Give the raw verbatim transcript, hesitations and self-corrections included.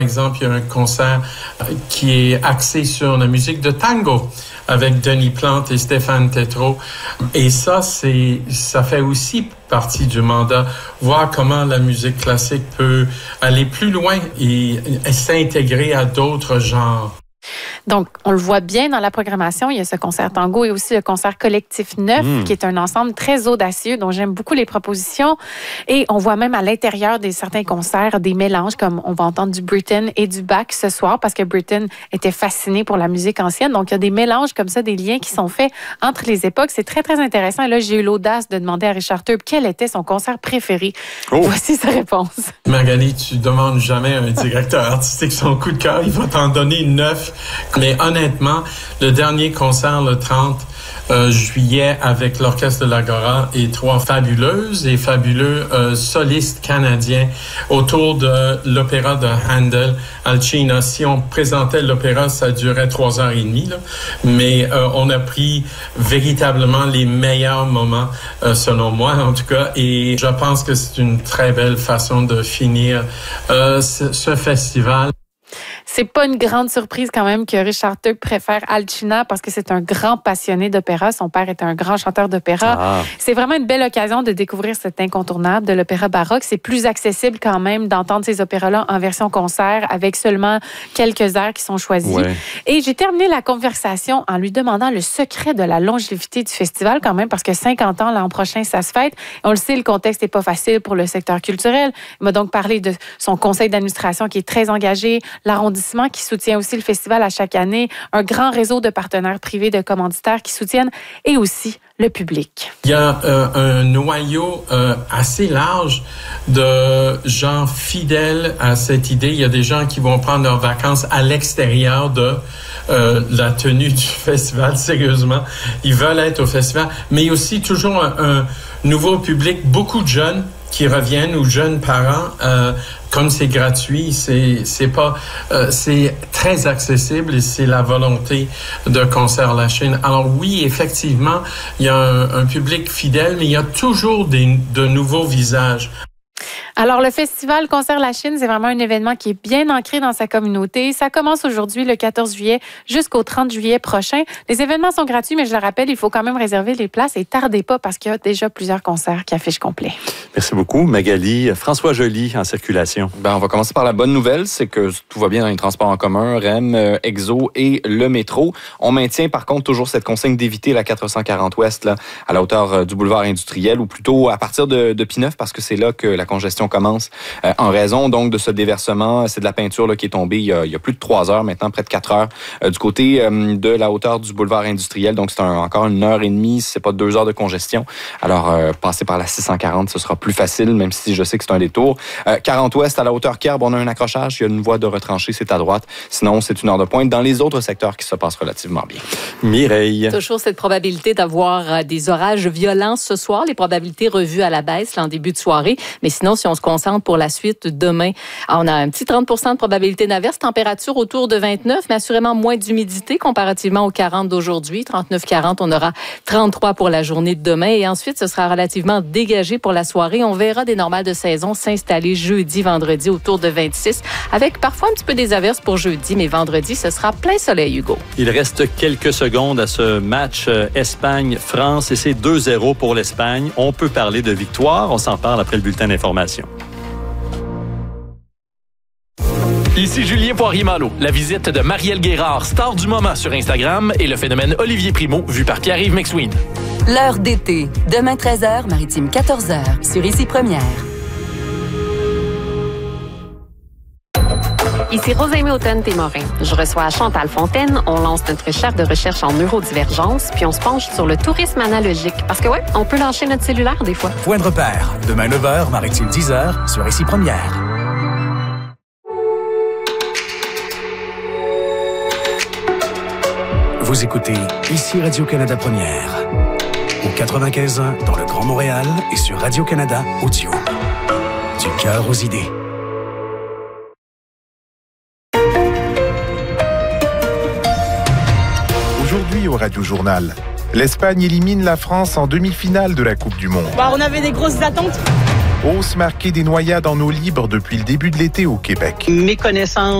Par exemple, il y a un concert qui est axé sur la musique de tango avec Denis Plante et Stéphane Tétrault. Et ça, c'est, ça fait aussi partie du mandat, voir comment la musique classique peut aller plus loin et, et s'intégrer à d'autres genres. Donc, on le voit bien dans la programmation. Il y a ce concert tango et aussi le concert collectif neuf, mmh. qui est un ensemble très audacieux, dont j'aime beaucoup les propositions. Et on voit même à l'intérieur de certains concerts des mélanges, comme on va entendre du Britten et du Bach ce soir, parce que Britten était fasciné pour la musique ancienne. Donc, il y a des mélanges comme ça, des liens qui sont faits entre les époques. C'est très, très intéressant. Et là, j'ai eu l'audace de demander à Richard Turp quel était son concert préféré. Oh. Voici sa réponse. Magali, tu demandes jamais à un directeur artistique son coup de cœur. Il va t'en donner neuf. Mais honnêtement, le dernier concert, le trente euh, juillet, avec l'Orchestre de l'Agora et trois fabuleuses et fabuleux euh, solistes canadiens autour de l'opéra de Handel, Alcina. Si on présentait l'opéra, ça durait trois heures et demie, là. Mais euh, on a pris véritablement les meilleurs moments, euh, selon moi en tout cas, et je pense que c'est une très belle façon de finir euh, ce, ce festival. C'est pas une grande surprise quand même que Richard Turp préfère Alcina parce que c'est un grand passionné d'opéra. Son père est un grand chanteur d'opéra. Ah. C'est vraiment une belle occasion de découvrir cet incontournable de l'opéra baroque. C'est plus accessible quand même d'entendre ces opéras-là en version concert avec seulement quelques airs qui sont choisis. Ouais. Et j'ai terminé la conversation en lui demandant le secret de la longévité du festival quand même parce que cinquante ans l'an prochain, ça se fête. On le sait, le contexte n'est pas facile pour le secteur culturel. Il m'a donc parlé de son conseil d'administration qui est très engagé, l'arrondissement qui soutient aussi le festival à chaque année, un grand réseau de partenaires privés, de commanditaires qui soutiennent et aussi le public. Il y a euh, un noyau euh, assez large de gens fidèles à cette idée. Il y a des gens qui vont prendre leurs vacances à l'extérieur de euh, la tenue du festival, sérieusement. Ils veulent être au festival, mais aussi toujours un, un nouveau public, beaucoup de jeunes qui reviennent ou jeunes parents, euh, comme c'est gratuit, c'est c'est pas euh, c'est très accessible et c'est la volonté de Concert La Chine. Alors oui, effectivement, il y a un, un public fidèle, mais il y a toujours des de nouveaux visages. Alors, le festival Concert La Chine, c'est vraiment un événement qui est bien ancré dans sa communauté. Ça commence aujourd'hui, le quatorze juillet, jusqu'au trente juillet prochain. Les événements sont gratuits, mais je le rappelle, il faut quand même réserver les places et tardez pas parce qu'il y a déjà plusieurs concerts qui affichent complet. Merci beaucoup, Magali. François Joly, en circulation. Ben, on va commencer par la bonne nouvelle, c'est que tout va bien dans les transports en commun, R E M, euh, Exo et le métro. On maintient par contre toujours cette consigne d'éviter la quatre cent quarante Ouest là, à la hauteur euh, du boulevard industriel ou plutôt à partir de, de Pinneuf parce que c'est là que la congestion commence euh, en raison donc de ce déversement. C'est de la peinture là, qui est tombée il y, a, il y a plus de trois heures maintenant, près de quatre heures, euh, du côté euh, de la hauteur du boulevard industriel. Donc c'est un, encore une heure et demie, c'est pas deux heures de congestion. Alors euh, passer par la six cent quarante, ce sera plus facile, même si je sais que c'est un détour. Euh, quarante Ouest à la hauteur Kerb, on a un accrochage, il y a une voie de retranchée, c'est à droite. Sinon, c'est une heure de pointe dans les autres secteurs qui se passent relativement bien. Mireille. Toujours cette probabilité d'avoir des orages violents ce soir, les probabilités revues à la baisse là, en début de soirée. Mais sinon, si on se concentre pour la suite, demain, on a un petit trente pour cent de probabilité d'averse, température autour de vingt-neuf, mais assurément moins d'humidité comparativement aux quarante d'aujourd'hui. trente-neuf quarante, on aura trente-trois pour la journée de demain. Et ensuite, ce sera relativement dégagé pour la soirée. On verra des normales de saison s'installer jeudi, vendredi autour de vingt-six, avec parfois un petit peu des averses pour jeudi, mais vendredi, ce sera plein soleil, Hugo. Il reste quelques secondes à ce match Espagne-France et c'est deux zéro pour l'Espagne. On peut parler de victoire. On s'en parle après le bulletin d'information. Ici Julien Poirier-Malo. La visite de Marielle Guérard, star du moment sur Instagram, et le phénomène Olivier Primo, vu par Pierre-Yves McSween. L'heure d'été. Demain treize heures, Maritime quatorze heures, sur Ici Première. Ici Rosalie Houghton-Témorin. Je reçois Chantal Fontaine. On lance notre chef de recherche en neurodivergence, puis on se penche sur le tourisme analogique. Parce que ouais, on peut lâcher notre cellulaire des fois. Point de repère. Demain neuf heures, Maritime dix heures, sur Ici Première. Vous écoutez Ici Radio-Canada Première. Au quatre-vingt-quinze ans dans le Grand Montréal et sur Radio-Canada Audio. Du cœur aux idées. Aujourd'hui au Radio-Journal, l'Espagne élimine la France en demi-finale de la Coupe du Monde. Bah, on avait des grosses attentes. Hausse marquée des noyades en eau libre depuis le début de l'été au Québec. Mes connaissances